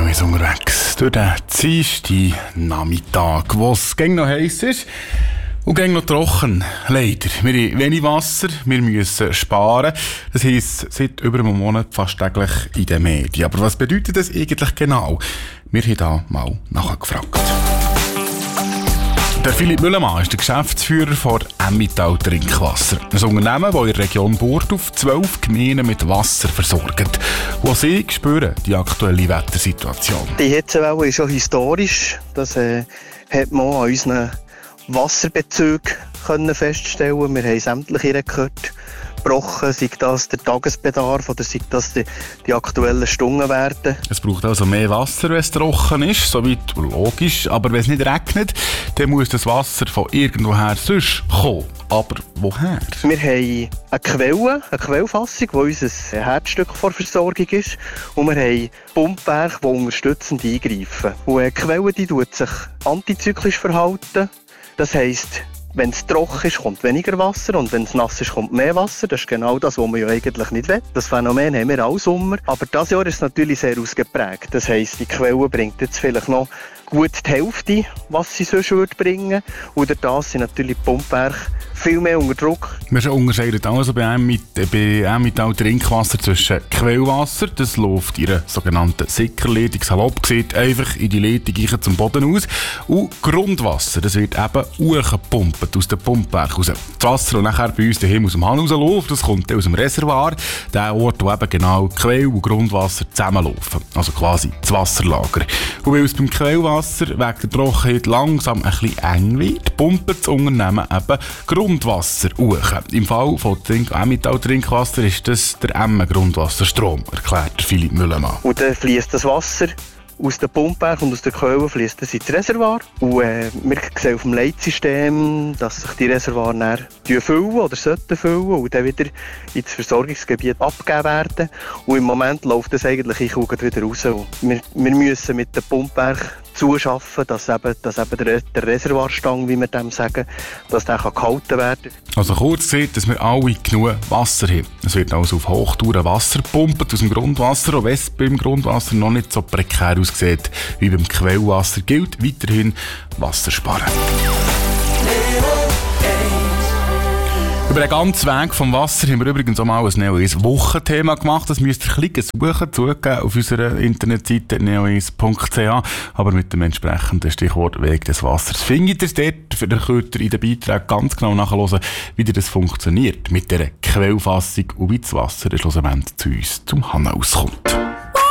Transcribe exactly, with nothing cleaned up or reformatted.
Neois unterwegs. Durch den Dienstag Nachmittag, wo es gäng noch heiß ist und gäng noch trocken. Leider. Wir haben wenig Wasser, wir müssen sparen. Das heisst, seit über einem Monat fast täglich in den Medien. Aber was bedeutet das eigentlich genau? Wir haben da mal nachgefragt. Der Philipp Müllemann ist der Geschäftsführer von Emmental Trinkwasser. Ein Unternehmen, das in der Region Burgdorf zwölf Gemeinden mit Wasser versorgt. Wo sie spüren die aktuelle Wettersituation. Die Hitzewelle ist schon historisch. Das äh, hat man auch an unseren Wasserbezügen können feststellen. Wir haben sämtliche Rekorde gebrochen, sei das der Tagesbedarf oder sei das die, die aktuellen Stundenwerte. Es braucht also mehr Wasser, wenn es trocken ist, soweit logisch. Aber wenn es nicht regnet, dann muss das Wasser von irgendwoher sonst kommen. Aber woher? Wir haben eine Quelle, eine Quellfassung, die unser Herzstück der Versorgung ist. Und wir haben Pumpwerke, die unterstützend eingreifen. Und eine Quelle die tut sich antizyklisch verhalten. Das heisst, wenn es trocken ist, kommt weniger Wasser und wenn es nass ist, kommt mehr Wasser. Das ist genau das, was man ja eigentlich nicht will. Das Phänomen haben wir alle Sommer. Aber dieses Jahr ist es natürlich sehr ausgeprägt. Das heisst, die Quelle bringt jetzt vielleicht noch gut die Hälfte, was sie sonst bringen würde. Und durch das sind natürlich die Pumpwerke viel mehr unter Druck. Wir unterscheiden also bei Emmental Trinkwasser zwischen Quellwasser, das läuft in einer sogenannten Sickerleitung, salopp gesagt, einfach in die Leitung zum Boden aus. Und Grundwasser, das wird eben hochgepumpt aus den Pumpwerken raus. Das Wasser, das nachher bei uns daheim aus dem Hahn rausläuft, das kommt aus dem Reservoir, der Ort, wo eben genau Quell und Grundwasser zusammenlaufen. Also quasi das Wasserlager. Und weil es beim Quellwasser wegen der Trockenheit langsam ein bisschen eng wird, pumpt das Unternehmen eben Grundwasser hoch. Im Fall von Trink- Emmental Trinkwasser ist das der Emme-Grundwasserstrom, erklärt Philipp Müllemann. Und dann fließt das Wasser aus den Pumpwerken und aus der Quelle fließt es ins Reservoir. Und äh, wir sehen auf dem Leitsystem, dass sich die Reservoire dann füllen oder sollten füllen und dann wieder ins Versorgungsgebiet abgegeben werden. Und im Moment läuft das eigentlich ich wieder raus. Wir, wir müssen mit den Pumpwerken zuschaffen, dass eben, dass eben der, der Reservoirstang, wie wir dem sagen, dass der kann gehalten werden kann. Also kurz gesagt, dass wir alle genug Wasser haben. Es wird also auf Hochtouren Wasser gepumpt aus dem Grundwasser, auch wenn es beim Grundwasser noch nicht so prekär aussieht wie beim Quellwasser, gilt weiterhin Wasser sparen. Über den ganzen Weg vom Wasser haben wir übrigens auch mal ein Neois Wochenthema gemacht. Das müsst ihr ein bisschen suchen, zugeben auf unserer Internetseite neois punkt c h. Aber mit dem entsprechenden Stichwort Weg des Wassers findet ihr es dort. Dann könnt ihr in den Beiträgen ganz genau nachhören, wie das funktioniert mit dieser Quellfassung und wie das Wasser schlussendlich zu uns zum Hahn auskommt.